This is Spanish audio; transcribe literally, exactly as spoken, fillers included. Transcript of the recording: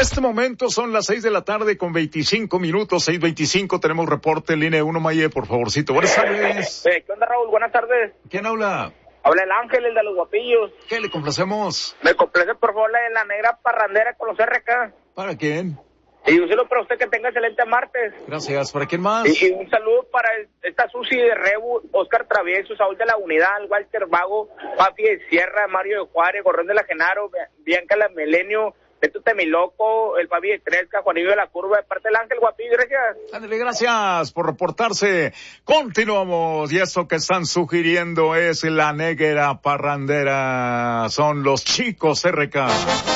este momento son las seis de la tarde con veinticinco minutos, seis veinticinco, tenemos reporte en línea uno, Maye, por favorcito. Buenas tardes. Eh, ¿Qué onda, Raúl? Buenas tardes. ¿Quién habla? Habla el Ángel, el de los guapillos. ¿Qué le complacemos? Me complace, por favor, la de la negra parrandera con los R K. ¿Para quién? Y un saludo para usted, que tenga excelente martes. Gracias. ¿Para quién más? Y, y un saludo para el, esta Susi de Rebu, Oscar Travieso, Saúl de la Unidad, Walter Vago, Papi de Sierra, Mario de Juárez, Gorrón de la Genaro, Bianca la Milenio, Beto Temiloco, el Papi de Tresca, Juanillo de la Curva, de parte del Ángel Guapillo. Gracias. Ándale, gracias por reportarse. Continuamos. Y eso que están sugiriendo es la negra parrandera. Son los chicos R K.